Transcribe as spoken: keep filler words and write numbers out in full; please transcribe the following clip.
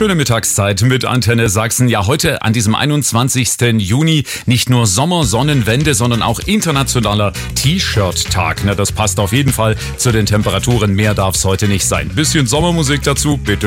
Schöne Mittagszeit mit Antenne Sachsen. Ja, heute an diesem einundzwanzigsten Juni nicht nur Sommer, Sonnenwende, sondern auch internationaler T-Shirt-Tag. Na, das passt auf jeden Fall zu den Temperaturen. Mehr darf es heute nicht sein. Bisschen Sommermusik dazu, bitte.